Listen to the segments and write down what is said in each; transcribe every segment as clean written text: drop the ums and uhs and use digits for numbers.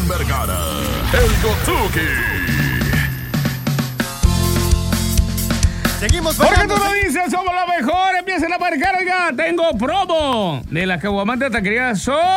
Vergara, el Gotuki. Seguimos porque tú lo dices, somos los mejores. Empiecen a marcar, oiga, tengo promo de la caguamanta taquería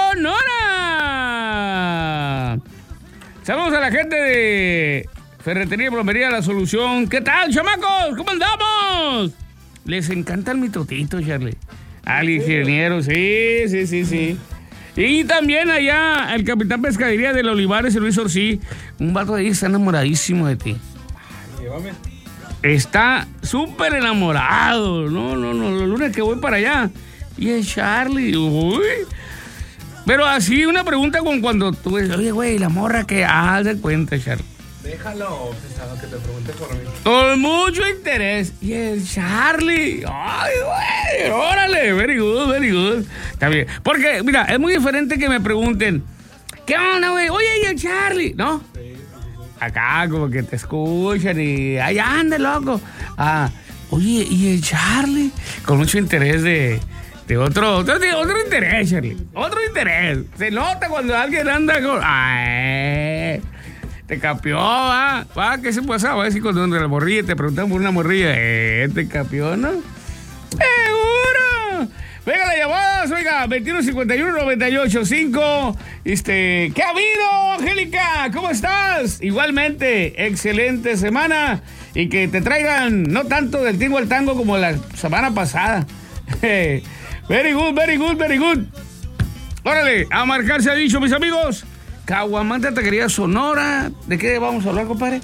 Sonora. Saludos a la gente de Ferretería y Plomería La Solución. ¿Qué tal, chamacos? ¿Cómo andamos? Les encanta el mitotito, Charlie. Al ingeniero, sí. Y también allá el capitán pescadería del Olivares, Luis Orsi. Un vato de ahí está enamoradísimo de ti. Llévame. Está súper enamorado. No, los lunes que voy para allá. Y el Charlie, uy. Pero así una pregunta con cuando tú dices, oye, güey, la morra que haz de cuenta, Charlie. Déjalo, pensaba que te pregunte por mí. Con mucho interés. Y el Charlie, ay, güey, órale, very good. Está bien. Porque, mira, es muy diferente que me pregunten, ¿qué onda, güey? Oye, ¿y el Charlie? ¿No? Sí. Acá como que te escuchan y ¡ay, ande, loco! Oye, ¿y el Charlie? Con mucho interés de otro interés, Charlie. Otro interés. Se nota cuando alguien anda con... ¡Ay! Te capió, ¿va? ¿Qué se pasaba? A ver si cuando la morrilla te preguntan por una morrilla. ¿Te capió, no? ¡Seguro! Venga, las llamadas, oiga, 2151-985. ¿Qué ha habido, Angélica? ¿Cómo estás? Igualmente, excelente semana. Y que te traigan no tanto del tingo al tango como la semana pasada. Very good. Órale, a marcar se ha dicho, mis amigos. Caguamanta taquería Sonora. ¿De qué vamos a hablar, compadre?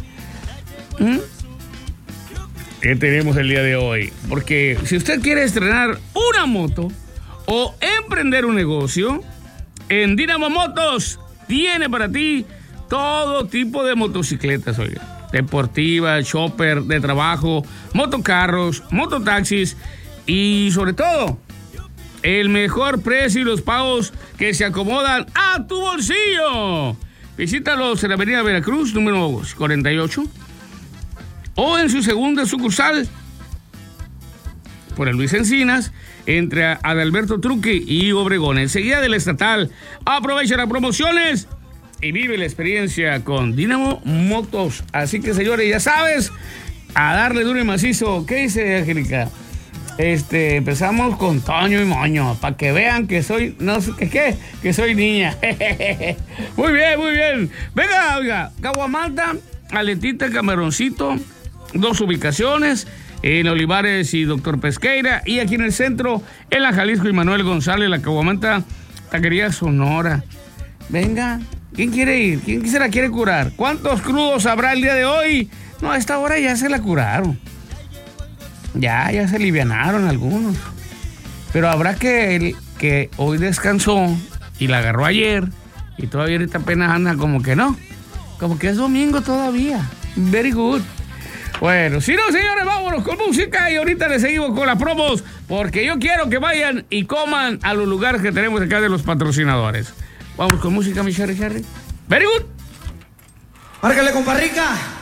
¿Qué tenemos el día de hoy? Porque si usted quiere estrenar una moto o emprender un negocio, en Dynamo Motos tiene para ti todo tipo de motocicletas, oiga. Deportiva, chopper, de trabajo, motocarros, mototaxis y sobre todo el mejor precio y los pagos que se acomodan a tu bolsillo. Visítalos en la avenida Veracruz, número 48, o en su segunda sucursal, por el Luis Encinas, entre Adalberto Truque y Obregón. Enseguida del estatal, aprovecha las promociones y vive la experiencia con Dynamo Motos. Así que, señores, ya sabes, a darle duro y macizo. ¿Qué dice, Angélica? Empezamos con Toño y Moño, para que vean que soy, no sé qué, que soy niña. Muy bien. Venga, oiga, caguamanta, aletita, camaroncito, 2 ubicaciones, en Olivares y Doctor Pesqueira, y aquí en el centro, en la Jalisco y Manuel González, la caguamanta taquería Sonora. Venga, ¿quién quiere ir? ¿Quién se la quiere curar? ¿Cuántos crudos habrá el día de hoy? No, a esta hora ya se la curaron. Ya se alivianaron algunos. Pero habrá que hoy descansó y la agarró ayer y todavía ahorita apenas anda como que no. Como que es domingo todavía. Very good. Bueno, si no, señores, vámonos con música y ahorita le seguimos con las promos porque yo quiero que vayan y coman a los lugares que tenemos acá de los patrocinadores. Vamos con música, mi Charlie. Very good. Márcale, compa Rica.